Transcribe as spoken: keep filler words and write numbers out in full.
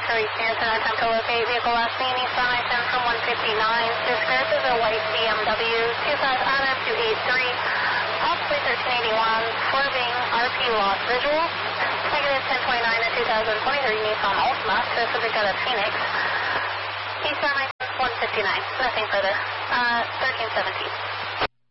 to reach Houston. Attempt to locate vehicle last seen eastbound I ten from one fifty-nine. Described as a white B M W two five Adam two eight three, possibly thirteen eighty-one, swerving R P lost visual. Negative ten twenty-nine to two thousand twenty-three Nissan Altima, so subject out of Phoenix. Eastbound I ten one fifty-nine, nothing further. Uh, thirteen seventeen.